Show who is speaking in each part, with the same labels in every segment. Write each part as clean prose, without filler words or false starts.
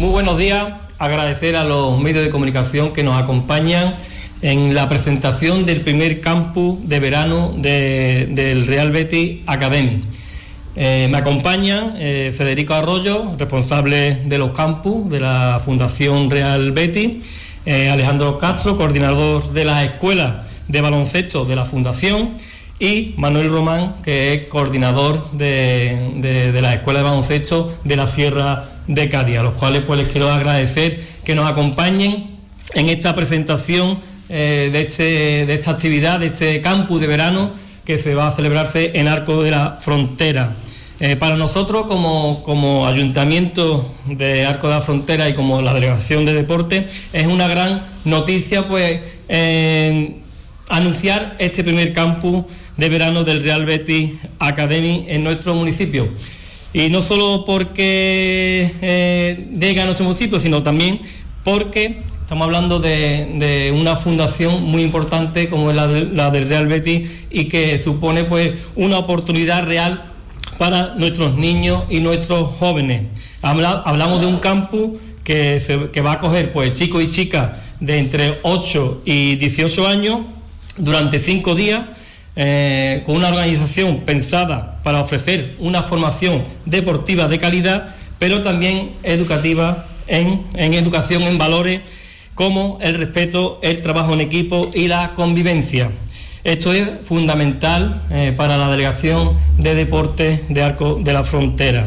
Speaker 1: Muy buenos días, agradecer a los medios de comunicación que nos acompañan en la presentación del primer campus de verano del Real Betis Academy. Me acompañan Federico Arroyo, responsable de los campus de la Fundación Real Betis, Alejandro Castro, coordinador de las escuelas de baloncesto de la Fundación, y Manuel Román, que es coordinador de la escuela de baloncesto de la Sierra de Cádiz, a los cuales pues les quiero agradecer que nos acompañen en esta presentación de esta actividad, de este campus de verano que se va a celebrarse en Arco de la Frontera. Para nosotros, como Ayuntamiento de Arco de la Frontera y como la Delegación de Deporte, es una gran noticia pues anunciar este primer campus de verano del Real Betis Academy en nuestro municipio. Y no solo porque llega a nuestro municipio, sino también porque estamos hablando de una fundación muy importante como es la del Real Betis, y que supone pues una oportunidad real para nuestros niños y nuestros jóvenes. Hablamos de un campus que va a acoger pues chicos y chicas de entre 8 y 18 años durante 5 días, con una organización pensada para ofrecer una formación deportiva de calidad, pero también educativa en educación en valores como el respeto, el trabajo en equipo y la convivencia. Esto es fundamental para la Delegación de Deportes de Arco de la Frontera.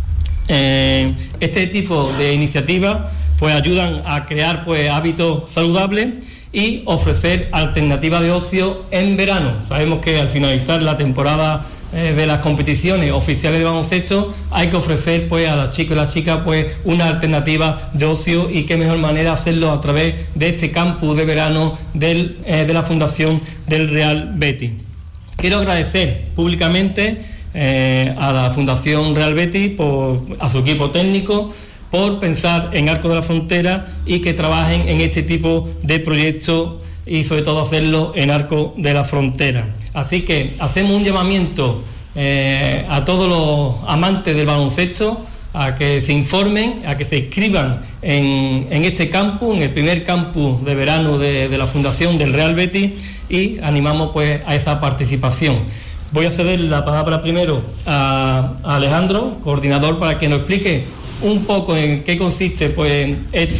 Speaker 1: Este tipo de iniciativas pues ayudan a crear pues hábitos saludables y ofrecer alternativas de ocio en verano. Sabemos que al finalizar la temporada de las competiciones oficiales de baloncesto hay que ofrecer pues a los chicos y las chicas pues una alternativa de ocio, y qué mejor manera hacerlo a través de este campus de verano de la Fundación del Real Betis. Quiero agradecer públicamente a la Fundación Real Betis, a su equipo técnico, por pensar en Arco de la Frontera y que trabajen en este tipo de proyectos, y sobre todo hacerlo en Arco de la Frontera. Así que hacemos un llamamiento a todos los amantes del baloncesto a que se informen, a que se inscriban en este campus, en el primer campus de verano de la Fundación del Real Betis, y animamos pues a esa participación. Voy a ceder la palabra primero a Alejandro, coordinador, para que nos explique un poco en qué consiste pues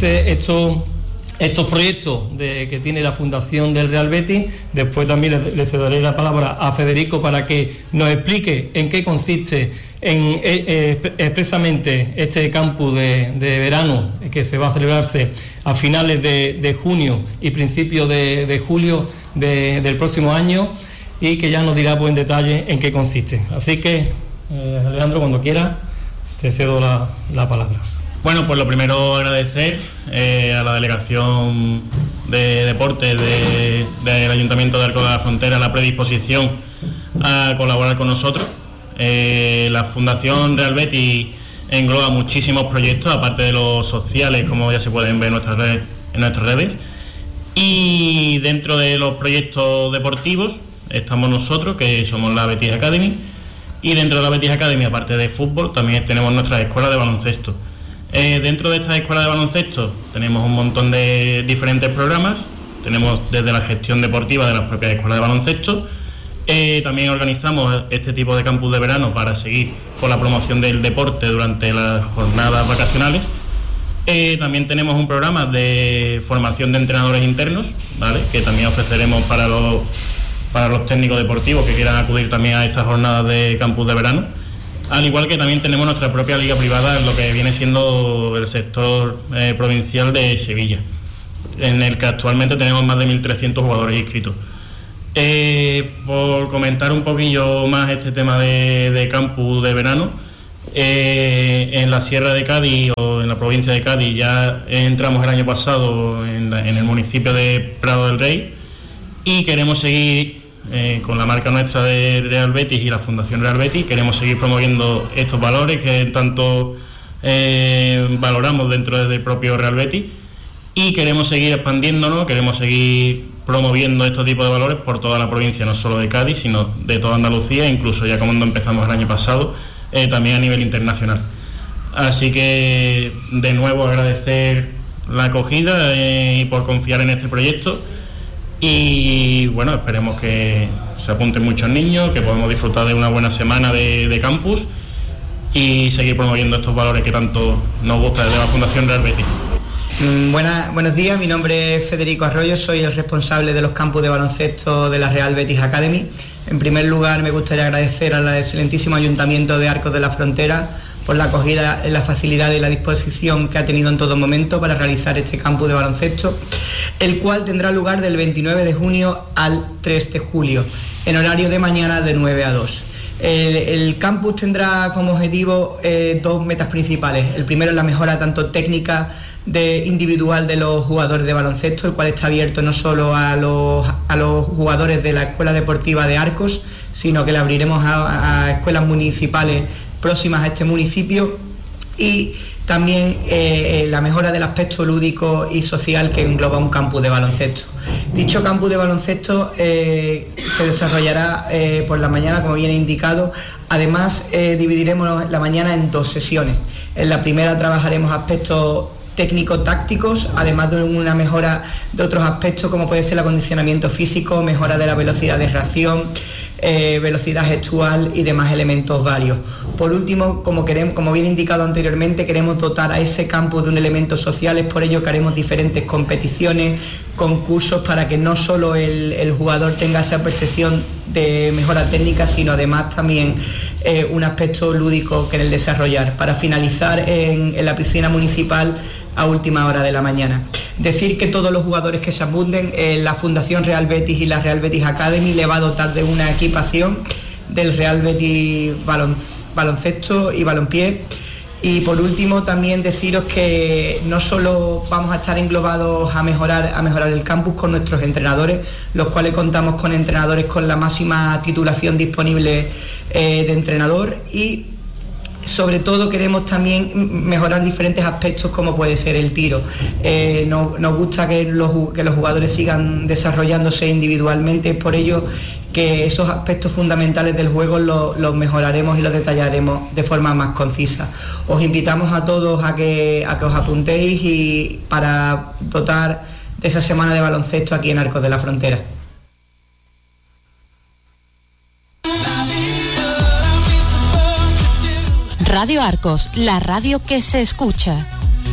Speaker 1: estos proyectos que tiene la Fundación del Real Betis. Después también le cederé la palabra a Federico para que nos explique en qué consiste expresamente este campus de verano que se va a celebrarse a finales de junio y principios de julio del próximo año, y que ya nos dirá pues en detalle en qué consiste. Así que, Alejandro, cuando quieras, te cedo la palabra.
Speaker 2: Bueno, pues lo primero agradecer a la Delegación de Deportes del Ayuntamiento de Arco de la Frontera la predisposición a colaborar con nosotros. La Fundación Real Betis engloba muchísimos proyectos, aparte de los sociales, como ya se pueden ver en nuestras redes. Y dentro de los proyectos deportivos estamos nosotros, que somos la Betis Academy, y dentro de la Betis Academy, aparte de fútbol, también tenemos nuestra escuela de baloncesto. Dentro de esta escuela de baloncesto tenemos un montón de diferentes programas. Tenemos desde la gestión deportiva de las propias escuelas de baloncesto. También organizamos este tipo de campus de verano para seguir con la promoción del deporte durante las jornadas vacacionales. También tenemos un programa de formación de entrenadores internos, ¿vale?, que también ofreceremos para los técnicos deportivos que quieran acudir también a estas jornadas de campus de verano. Al igual que también tenemos nuestra propia liga privada en lo que viene siendo el sector provincial de Sevilla, en el que actualmente tenemos más de 1.300 jugadores inscritos. Por comentar un poquillo más este tema de campus de verano, en la Sierra de Cádiz o en la provincia de Cádiz ya entramos el año pasado en el municipio de Prado del Rey, y queremos seguir con la marca nuestra de Real Betis y la Fundación Real Betis. Queremos seguir promoviendo estos valores que tanto valoramos dentro del propio Real Betis, y queremos seguir expandiéndonos, queremos seguir promoviendo estos tipos de valores por toda la provincia, no solo de Cádiz, sino de toda Andalucía, incluso ya como empezamos el año pasado, también a nivel internacional. Así que de nuevo agradecer la acogida y por confiar en este proyecto, y bueno, esperemos que se apunten muchos niños, que podamos disfrutar de una buena semana de campus y seguir promoviendo estos valores que tanto nos gusta desde la Fundación Real Betis.
Speaker 3: Buenos días, mi nombre es Federico Arroyo, soy el responsable de los campus de baloncesto de la Real Betis Academy. En primer lugar, me gustaría agradecer al excelentísimo Ayuntamiento de Arcos de la Frontera por la acogida, la facilidad y la disposición que ha tenido en todo momento para realizar este campus de baloncesto, el cual tendrá lugar del 29 de junio al 3 de julio, en horario de mañana de 9 a 2. El campus tendrá como objetivo dos metas principales. El primero es la mejora tanto técnica individual de los jugadores de baloncesto, el cual está abierto no solo a los jugadores de la Escuela Deportiva de Arcos, sino que le abriremos a escuelas municipales próximas a este municipio, y también la mejora del aspecto lúdico y social que engloba un campus de baloncesto. Dicho campus de baloncesto se desarrollará por la mañana, como viene indicado. Además, dividiremos la mañana en dos sesiones. En la primera trabajaremos aspectos técnico-tácticos, además de una mejora de otros aspectos como puede ser el acondicionamiento físico, mejora de la velocidad de reacción, velocidad gestual y demás elementos varios. Por último, como bien indicado anteriormente, queremos dotar a ese campus de un elemento social, es por ello que haremos diferentes competiciones, concursos, para que no solo el jugador tenga esa percepción de mejora técnica, sino además también un aspecto lúdico que en el desarrollar, para finalizar en la piscina municipal a última hora de la mañana. Decir que todos los jugadores que se apunten, la Fundación Real Betis y la Real Betis Academy le va a dotar de una equipación del Real Betis baloncesto y balompié. Y por último, también deciros que no solo vamos a estar englobados a mejorar el campus con nuestros entrenadores, los cuales contamos con entrenadores con la máxima titulación disponible de entrenador, y sobre todo queremos también mejorar diferentes aspectos como puede ser el tiro. Nos gusta que los jugadores sigan desarrollándose individualmente, es por ello que esos aspectos fundamentales del juego los mejoraremos y los detallaremos de forma más concisa. Os invitamos a todos a que os apuntéis y para dotar de esa semana de baloncesto aquí en Arcos de la Frontera.
Speaker 4: Radio Arcos, la radio que se escucha.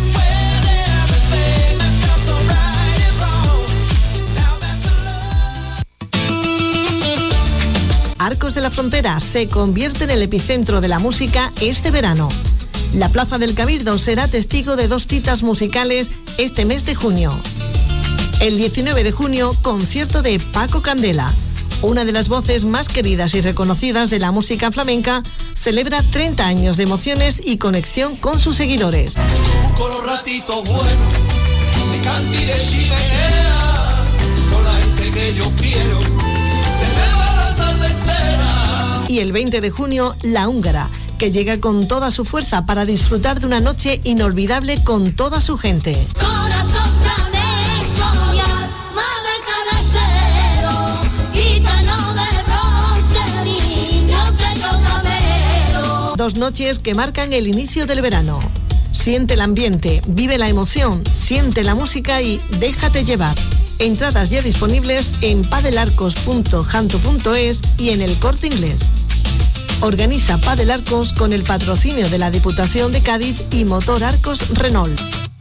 Speaker 4: Arcos de la Frontera se convierte en el epicentro de la música este verano. La Plaza del Cabildo será testigo de dos citas musicales este mes de junio. El 19 de junio, concierto de Paco Candela, una de las voces más queridas y reconocidas de la música flamenca, celebra 30 años de emociones y conexión con sus seguidores.
Speaker 5: Con los ratitos buenos, de canti y de chimenea, con la gente que yo quiero, se me va la tarde entera.
Speaker 4: Y el 20 de junio, La Húngara, que llega con toda su fuerza para disfrutar de una noche inolvidable con toda su gente.
Speaker 6: Corazón flamenco y alma de canastero, gitano de bronce, niño que yo camero.
Speaker 4: Dos noches que marcan el inicio del verano. Siente el ambiente, vive la emoción, siente la música y déjate llevar. Entradas ya disponibles en padelarcos.janto.es y en el Corte Inglés. Organiza Padel Arcos con el patrocinio de la Diputación de Cádiz y Motor Arcos Renault.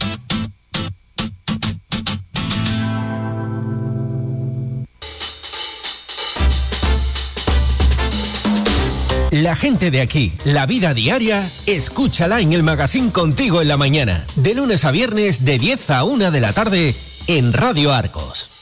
Speaker 7: La gente de aquí, la vida diaria, escúchala en el Magazín Contigo en la Mañana, de lunes a viernes de 10 a 1 de la tarde en Radio Arcos.